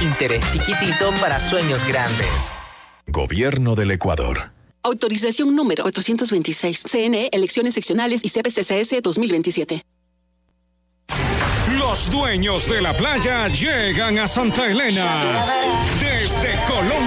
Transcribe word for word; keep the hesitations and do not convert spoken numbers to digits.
Interés chiquitito para sueños grandes. Gobierno del Ecuador. Autorización número cuatrocientos veintiséis. C N E, Elecciones Seccionales y C P C C S dos mil veintisiete. Los dueños de la playa llegan a Santa Elena. Desde Colombia.